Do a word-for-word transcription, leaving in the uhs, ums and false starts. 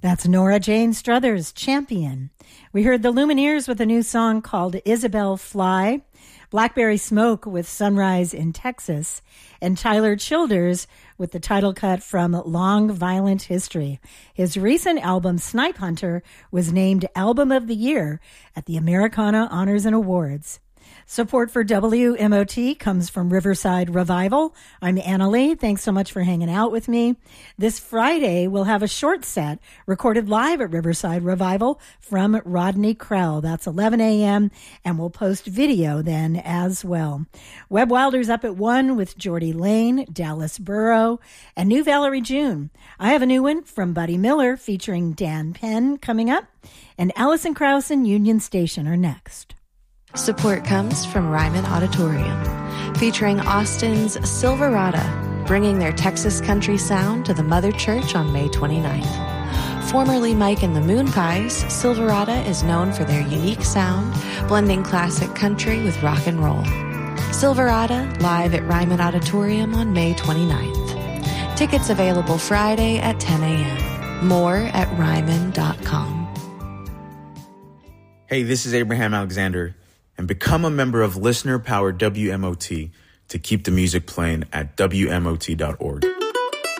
That's Nora Jane Struthers, Champion. We heard the Lumineers with a new song called Isabel Fly, Blackberry Smoke with Sunrise in Texas, and Tyler Childers with the title cut from Long Violent History. His recent album, Snipe Hunter, was named Album of the Year at the Americana Honors and Awards. Support for W M O T comes from Riverside Revival. I'm Anna Lee. Thanks so much for hanging out with me. This Friday, we'll have a short set recorded live at Riverside Revival from Rodney Crowell. That's eleven a.m., and we'll post video then as well. Webb Wilder's up at one with Geordie Lane, Dallas Burrow, and New Valerie June. I have a new one from Buddy Miller featuring Dan Penn coming up, and Allison Krauss and Union Station are next. Support comes from Ryman Auditorium, featuring Austin's Silverado, bringing their Texas country sound to the Mother Church on May twenty-ninth. Formerly Mike and the Moon Pies, Silverado is known for their unique sound, blending classic country with rock and roll. Silverado, live at Ryman Auditorium on May twenty-ninth. Tickets available Friday at ten a.m. More at ryman dot com. Hey, this is Abraham Alexander, and become a member of listener-powered W M O T to keep the music playing at W M O T dot org.